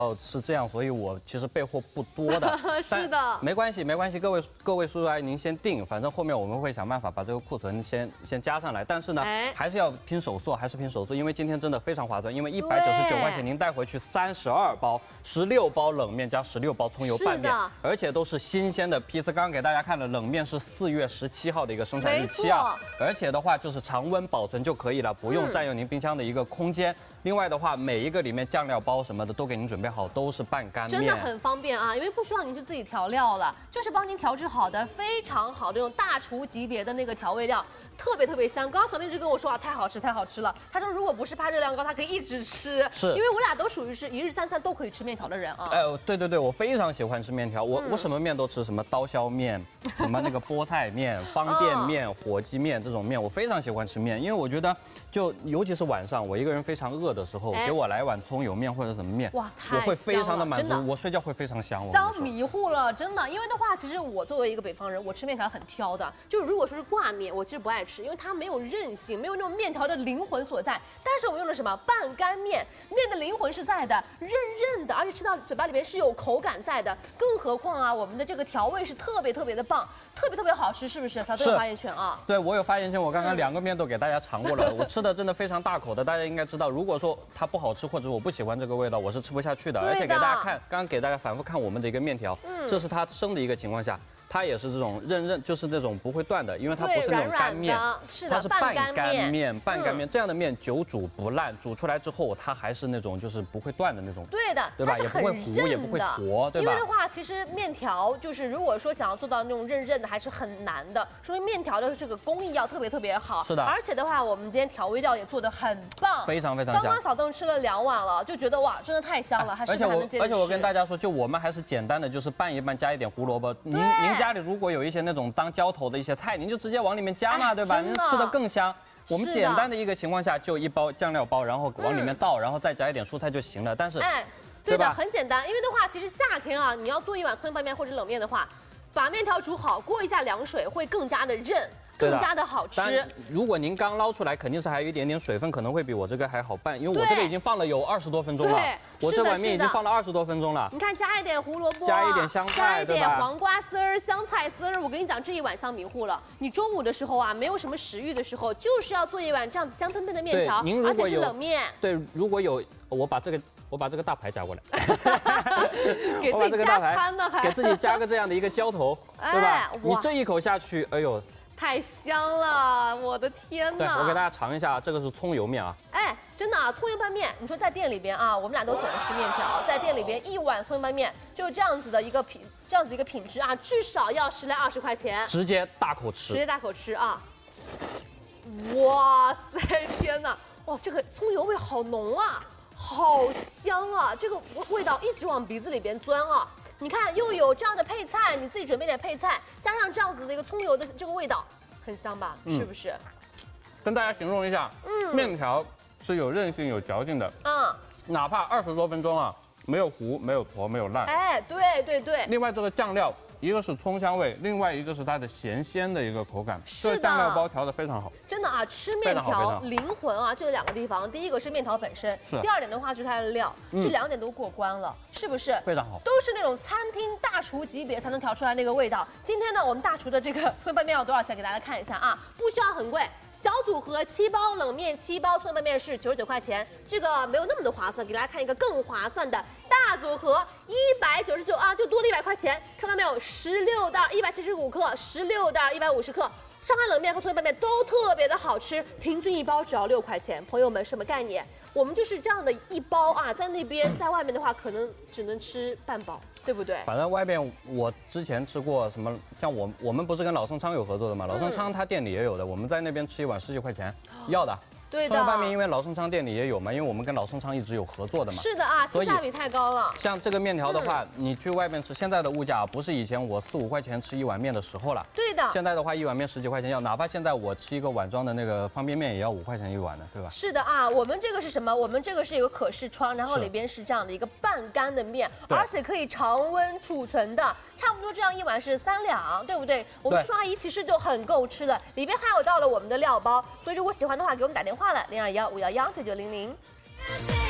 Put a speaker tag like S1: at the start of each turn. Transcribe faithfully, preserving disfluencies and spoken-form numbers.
S1: 哦，是这样，所以我其实备货不多的。
S2: 是的，
S1: 没关系，没关系，各位各位叔叔阿姨您先定，反正后面我们会想办法把这个库存先先加上来。但是呢，
S2: 哎、
S1: 还是要拼手速，还是拼手速，因为今天真的非常划算，因为一百九十九块钱您带回去三十二包，十六包冷面加十六包葱油拌面，而且都是新鲜的批次。刚刚给大家看了，冷面是四月十七号的一个生产日期啊，而且的话就是常温保存就可以了，不用占用您冰箱的一个空间。嗯 另外的话，每一个里面酱料包什么的都给您准备好，都是半干面，
S2: 真的很方便啊，因为不需要您去自己调料了，就是帮您调制好的非常好这种大厨级别的那个调味料。 特别特别香，刚刚小弟一直跟我说啊，太好吃太好吃了。他说如果不是怕热量高，他可以一直吃，
S1: 是
S2: 因为我俩都属于是一日三餐都可以吃面条的人啊。
S1: 哎，对对对，我非常喜欢吃面条，我、嗯、我什么面都吃，什么刀削面，什么那个菠菜面、方便面、嗯、火鸡面这种面，我非常喜欢吃面，因为我觉得就尤其是晚上我一个人非常饿的时候，哎、给我来碗葱油面或者什么面，哇，我会非常的满足，我睡觉会非常香，
S2: 香迷糊了，真的。因为的话，其实我作为一个北方人，我吃面条很挑的，就如果说是挂面，我其实不爱吃，因为它没有 韧性，没有那种面条的灵魂所在。但是我们用的什么半干面，面的灵魂是在的，韧韧的，而且吃到嘴巴里面是有口感在的。更何况啊，我们的这个调味是特别特别的棒，特别特别好吃，是不是？小豆有发言权啊。
S1: 对，我有发言权。我刚刚两个面都给大家尝过了，嗯、我吃的真的非常大口的。大家应该知道，如果说它不好吃或者我不喜欢这个味道，我是吃不下去的。而且给大家看，刚刚给大家反复看我们的一个面条，嗯、这是它生的一个情况下。 它也是这种韧韧，就是那种不会断的，因为它不是那种干面，
S2: 是
S1: 它是半干面，半干面这样的面久煮不烂，煮出来之后它还是那种就是不会断的那种。
S2: 对的，
S1: 对吧？也不会糊，也不会坨，对吧？
S2: 因为的话，其实面条就是如果说想要做到那种韧韧的，还是很难的，说明面条的这个工艺要特别特别好。
S1: 是的。
S2: 而且的话，我们今天调味料也做得很棒，
S1: 非常非常香。
S2: 刚刚小邓吃了两碗了，就觉得哇，真的太香了，还是还能接着吃。
S1: 而且我跟大家说，就我们还是简单的，就是拌一拌，加一点胡萝卜。您您家里如果有一些 那种当浇头的一些菜，您就直接往里面加嘛，对吧？您吃的更香。我们简单的一个情况下，就一包酱料包，然后往里面倒，然后再加一点蔬菜就行了。但是，
S2: 哎，对的，很简单。因为的话，其实夏天啊，你要做一碗葱油拌面或者冷面的话，把面条煮好，过一下凉水，会更加的韧。 更加的好吃。
S1: 如果您刚捞出来，肯定是还有一点点水分，可能会比我这个还好拌，因为我这个已经放了有二十多分钟了。我这碗面已经放了二十多分钟了。
S2: 你看，加一点胡萝卜，
S1: 加一点香菜，
S2: 加一点黄瓜丝儿、香菜丝儿。我跟你讲，这一碗香迷糊了。你中午的时候啊，没有什么食欲的时候，就是要做一碗这样子香喷喷的面条，而且是冷面。
S1: 对，如果有，我把这个。 我把这个大牌夹过来，
S2: 给自己加餐呢，还
S1: 给自己加个这样的一个浇头，对吧？你这一口下去，哎呦，
S2: 太香了，我的天哪！
S1: 对，我给大家尝一下，这个是葱油面啊。
S2: 哎，真的啊，葱油拌面，你说在店里边啊，我们俩都喜欢吃面条，在店里边一碗葱油拌面就这样子的一个品，这样子一个品质啊，至少要十来二十块钱，
S1: 直接大口吃，
S2: 直接大口吃啊！哇塞，天哪，哇，这个葱油味好浓啊！ 好香啊！这个味道一直往鼻子里边钻啊！你看，又有这样的配菜，你自己准备点配菜，加上这样子的一个葱油的这个味道，很香吧？嗯、是不是？
S1: 跟大家形容一下，嗯，面条是有韧性、有嚼劲的，嗯，哪怕二十多分钟啊，没有糊、没有坨、没有烂。
S2: 哎，对对对。
S1: 另外，这个酱料。 一个是葱香味，另外一个是它的咸鲜的一个口感，
S2: 是的，
S1: 这酱料包调的非常好。
S2: 真的啊，吃面条灵魂啊，就这两个地方，第一个是面条本身，第二点的话就是它的料，这两点都过关了，是不是？
S1: 非常好，
S2: 都是那种餐厅大厨级别才能调出来那个味道。今天呢，我们大厨的这个葱油拌面要多少钱？给大家看一下啊，不需要很贵。 小组合七包冷面，七包葱油拌面是九十九块钱，这个没有那么的划算。给大家看一个更划算的大组合，一百九十九啊，就多了一百块钱，看到没有？十六袋，一百七十五克，十六袋，一百五十克。上海冷面和葱油拌面都特别的好吃，平均一包只要六块钱。朋友们，什么概念？我们就是这样的一包啊，在那边，在外面的话，可能只能吃半包。 对不对？
S1: 反正外边我之前吃过什么，像我我们不是跟老盛昌有合作的吗？老盛昌他店里也有的，我们在那边吃一碗十几块钱，要的。
S2: 对的。
S1: 葱油拌面因为老盛昌店里也有嘛，因为我们跟老盛昌一直有合作的嘛。
S2: 是的啊，性价比太高了。
S1: 像这个面条的话，嗯、你去外面吃，现在的物价不是以前我四五块钱吃一碗面的时候了。
S2: 对的。
S1: 现在的话，一碗面十几块钱要，哪怕现在我吃一个碗装的那个方便面，也要五块钱一碗的，对吧？
S2: 是的啊，我们这个是什么？我们这个是有个可视窗，然后里边是这样的一个半干的面，而且可以常温储存的，差不多这样一碗是三两，对不对？我们叔阿姨其实就很够吃了，里边还有到了我们的料包，所以如果喜欢的话，给我们打电话了，零二幺五幺幺九九零零。